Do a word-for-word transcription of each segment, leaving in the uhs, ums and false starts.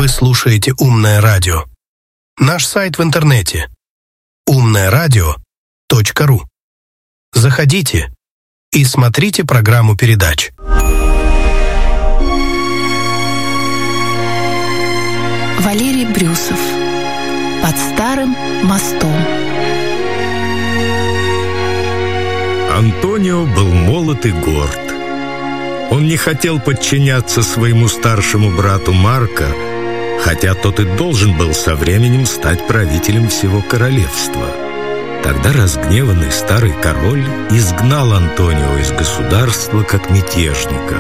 Вы слушаете «Умное радио». Наш сайт в интернете умное радио точка ру. Заходите и смотрите программу передач. Валерий Брюсов. «Под старым мостом». Антонио был молод и горд. Он не хотел подчиняться своему старшему брату Марко, хотя тот и должен был со временем стать правителем всего королевства. Тогда разгневанный старый король изгнал Антонио из государства как мятежника.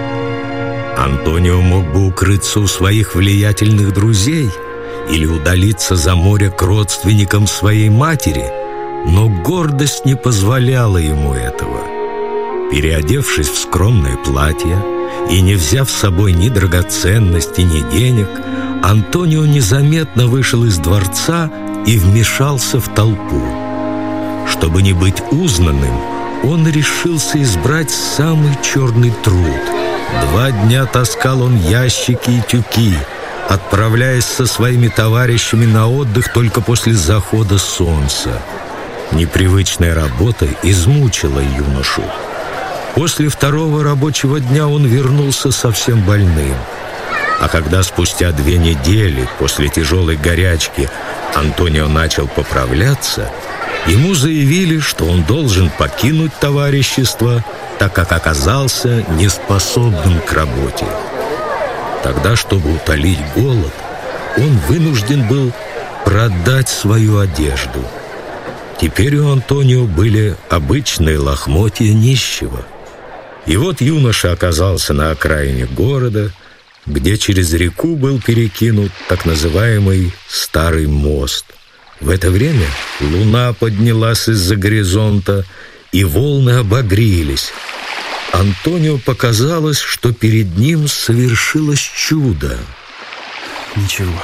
Антонио мог бы укрыться у своих влиятельных друзей или удалиться за море к родственникам своей матери, но гордость не позволяла ему этого. Переодевшись в скромное платье и не взяв с собой ни драгоценностей, ни денег, Антонио незаметно вышел из дворца и вмешался в толпу. Чтобы не быть узнанным, он решился избрать самый черный труд. Два дня таскал он ящики и тюки, отправляясь со своими товарищами на отдых только после захода солнца. Непривычная работа измучила юношу. После второго рабочего дня он вернулся совсем больным. А когда спустя две недели после тяжелой горячки Антонио начал поправляться, ему заявили, что он должен покинуть товарищество, так как оказался неспособным к работе. Тогда, чтобы утолить голод, он вынужден был продать свою одежду. Теперь у Антонио были обычные лохмотья нищего. И вот юноша оказался на окраине города, где через реку был перекинут так называемый Старый мост. В это время луна поднялась из-за горизонта, и волны обогрелись. Антонио показалось, что перед ним совершилось чудо. Ничего.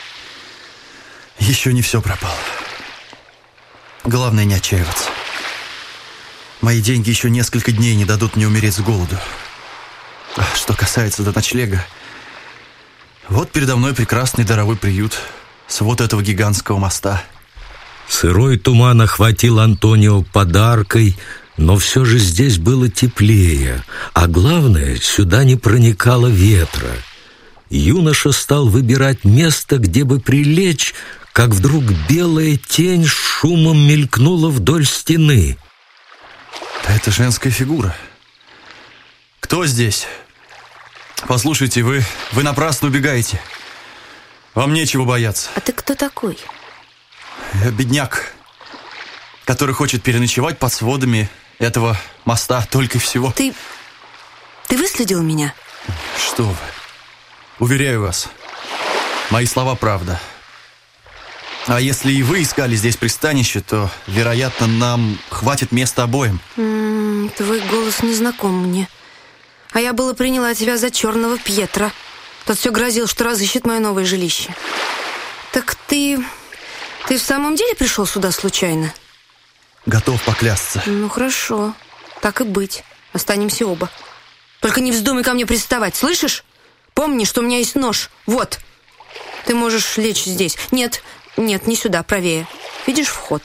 Еще не все пропало. Главное, не отчаиваться. Мои деньги еще несколько дней не дадут мне умереть с голоду. А что касается до ночлега, вот передо мной прекрасный даровой приют с вот этого гигантского моста. Сырой туман охватил Антонио подаркой, но все же здесь было теплее, а главное, сюда не проникало ветра. Юноша стал выбирать место, где бы прилечь, как вдруг белая тень шумом мелькнула вдоль стены. Это женская фигура. Кто здесь? Послушайте, вы, вы напрасно убегаете. Вам нечего бояться. А ты кто такой? Я бедняк, который хочет переночевать под сводами этого моста только и всего. Ты... ты выследил меня? Что вы? Уверяю вас, мои слова правда. А если и вы искали здесь пристанище, то, вероятно, нам хватит места обоим. М-м, твой голос не знаком мне. А я было приняла тебя за черного Пьетро. Тот все грозил, что разыщет мое новое жилище. Так ты... ты в самом деле пришел сюда случайно? Готов поклясться. Ну, хорошо. Так и быть. Останемся оба. Только не вздумай ко мне приставать, слышишь? Помни, что у меня есть нож. Вот. Ты можешь лечь здесь. Нет... Нет, не сюда, правее. Видишь вход?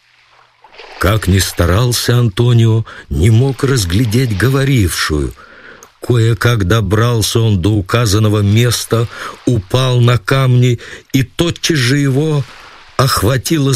Как ни старался Антонио, не мог разглядеть говорившую. Кое-как добрался он до указанного места, упал на камни, и тотчас же его охватило